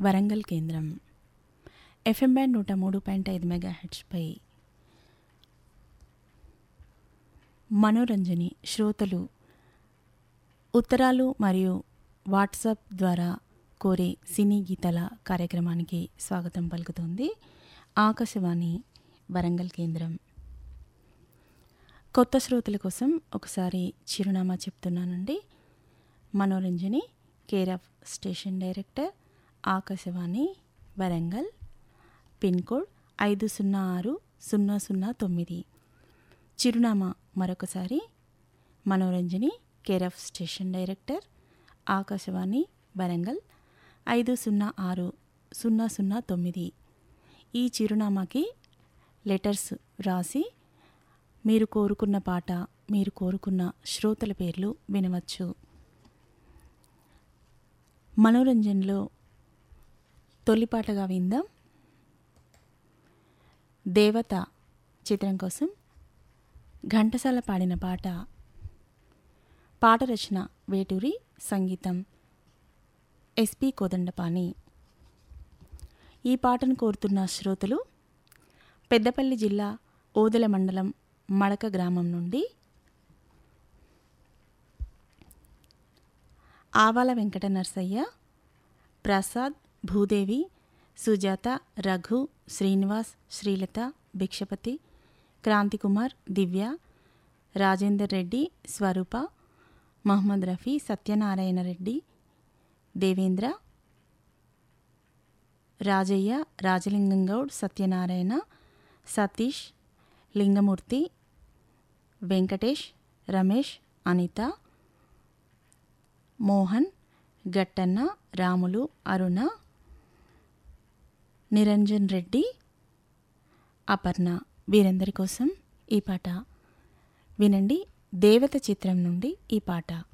వరంగల్ కేంద్రం FM band 103.5 మెగాహెర్ట్జ్పై మనోరంజని శ్రోతలు ఉత్తరాలు మరియు వాట్సాప్ ద్వారా కోరే సినీ గీతాల కార్యక్రమానికి స్వాగతం పలుకుతోంది ఆకాశవాణి వరంగల్ కేంద్రం. కొత్త శ్రోతల కోసం ఒకసారి చిరునామా చెప్తున్నానండి. మనోరంజని, care of station director, Akashvani Warangal, pin code 506009. చిరునామా మరొకసారి, మనోరంజని, care of station director, Akashvani Warangal 506009. ఈ చిరునామాకి లెటర్స్ రాసి మీరు కోరుకున్న పాట, మీరు కోరుకున్న శ్రోతల పేర్లు వినవచ్చు. మనోరంజన్లో తొలిపాటగా విందాం. దేవత చిత్రం కోసం ఘంటసాల పాడిన పాట. పాట రచన వేటూరి, సంగీతం ఎస్పి కోదండపాణి. ఈ పాటను కోరుతున్న శ్రోతలు పెద్దపల్లి జిల్లా ఓదెల మండలం మడక గ్రామం నుండి ఆవాల వెంకట నర్సయ్య, ప్రసాద్, భూదేవి, సుజాత, రఘు, శ్రీనివాస్, శ్రీలత, భిక్షపతి, క్రాంతికుమార్, దివ్య, రాజేందర్ రెడ్డి, స్వరూప, మహమ్మద్ రఫీ, సత్యనారాయణ రెడ్డి, దేవేంద్ర, రాజయ్య, రాజలింగం గౌడ్, సత్యనారాయణ, సతీష్, లింగమూర్తి, వెంకటేష్, రమేష్, అనిత, మోహన్, గట్టన్న, రాములు, అరుణ, నిరంజన్ రెడ్డి, అపర్ణ, వీరందరి కోసం ఈ పాట వినండి. దేవత చిత్రం నుండి ఈ పాట.